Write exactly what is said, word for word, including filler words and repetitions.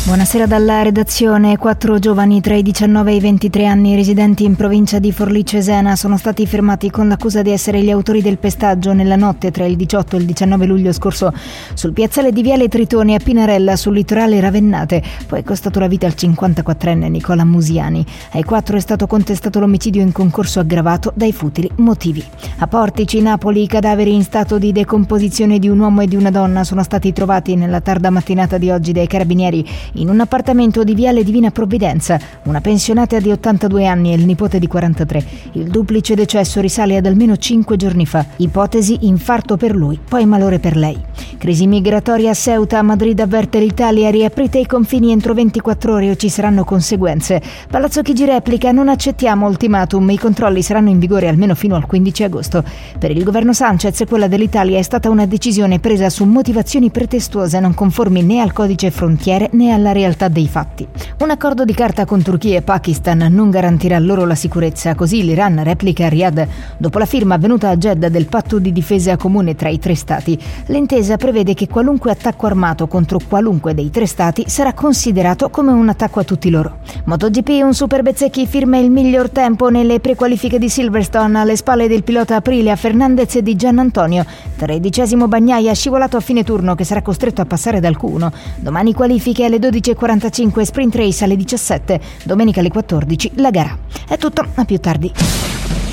Buonasera dalla redazione. Quattro giovani tra i diciannove e i ventitré anni residenti in provincia di Forlì-Cesena sono stati fermati con l'accusa di essere gli autori del pestaggio nella notte tra il diciotto e il diciannove luglio scorso sul piazzale di Viale Tritoni a Pinarella, sul litorale ravennate. Poi è costato la vita al cinquantaquattrenne Nicola Musiani. Ai quattro è stato contestato l'omicidio in concorso aggravato dai futili motivi. A Portici, Napoli, i cadaveri in stato di decomposizione di un uomo e di una donna sono stati trovati nella tarda mattinata di oggi dai carabinieri in un appartamento di Viale Divina Provvidenza. Una pensionata di ottantadue anni e il nipote di quarantatré. Il duplice decesso risale ad almeno cinque giorni fa. Ipotesi infarto per lui, poi malore per lei. Crisi migratoria a Ceuta. Madrid avverte l'Italia: riaprite i confini entro ventiquattro ore o ci saranno conseguenze. Palazzo Chigi replica: non accettiamo ultimatum, i controlli saranno in vigore almeno fino al quindici agosto. Per il governo Sanchez quella dell'Italia è stata una decisione presa su motivazioni pretestuose non conformi né al codice frontiere né alla realtà dei fatti. Un accordo di carta con Turchia e Pakistan non garantirà loro la sicurezza, così l'Iran replica a Riyadh dopo la firma avvenuta a Jeddah del patto di difesa comune tra i tre stati. L'intesa prevede che qualunque attacco armato contro qualunque dei tre stati sarà considerato come un attacco a tutti loro. MotoGP, un Super Bezzecchi firma il miglior tempo nelle prequalifiche di Silverstone alle spalle del pilota Aprilia, Fernandez e di Giannantonio. Tredicesimo Bagnaia, scivolato a fine turno, che sarà costretto a passare dal Q uno. Domani qualifiche alle dodici e quarantacinque, sprint race alle dicissette, domenica alle quattordici la gara. È tutto, a più tardi.